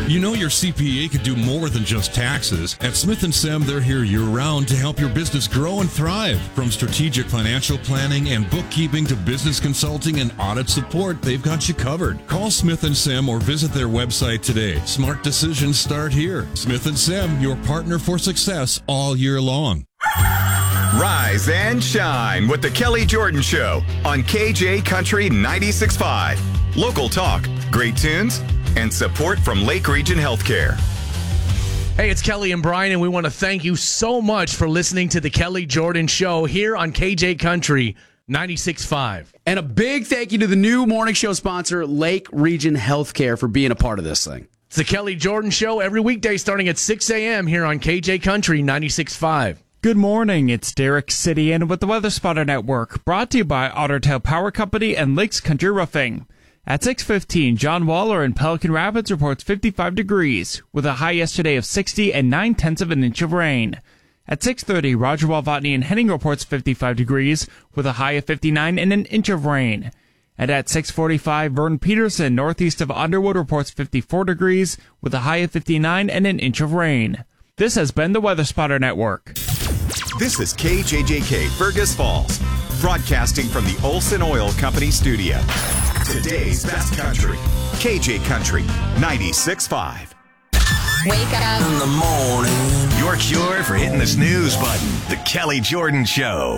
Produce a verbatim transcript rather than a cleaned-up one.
You know your C P A could do more than just taxes. At Smith and Sam, they're here year-round to help your business grow and thrive. From strategic financial planning and bookkeeping to business consulting and audit support, they've got you covered. Call Smith and Sam or visit their website today. Smart decisions start here. Smith and Sam, your partner for success all year long. Rise and shine with the Kelly Jordan Show on K J Country ninety-six point five. Local talk, great tunes, and support from Lake Region Healthcare. Hey, it's Kelly and Brian, and we want to thank you so much for listening to the Kelly Jordan Show here on K J Country ninety-six point five. And a big thank you to the new morning show sponsor, Lake Region Healthcare, for being a part of this thing. It's the Kelly Jordan Show every weekday starting at six a.m. here on K J Country ninety-six point five. Good morning, it's Derek City and with the Weather Spotter Network, brought to you by Otter Tail Power Company and Lakes Country Roofing. At six fifteen, John Waller in Pelican Rapids reports fifty-five degrees, with a high yesterday of sixty and nine-tenths of an inch of rain. At six thirty, Roger Walvatney in Henning reports fifty-five degrees, with a high of fifty-nine and an inch of rain. And at six forty-five, Vern Peterson, northeast of Underwood, reports fifty-four degrees, with a high of fifty-nine and an inch of rain. This has been the Weather Spotter Network. This is K J J K Fergus Falls, broadcasting from the Olson Oil Company studio. Today's best country, K J Country ninety-six point five. Wake up in the morning. Your cure for hitting the snooze button, the Kelly Jordan Show.